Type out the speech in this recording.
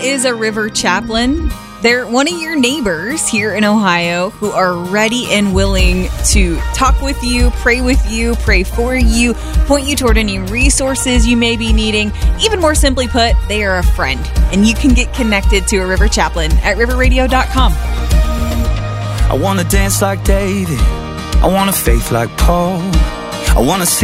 is a river chaplain. They're one of your neighbors here in Ohio who are ready and willing to talk with you, pray for you, point you toward any resources you may be needing. Even more simply put, they are a friend. And you can get connected to a river chaplain at riverradio.com. I want to dance like David. I want a faith like Paul. I want to see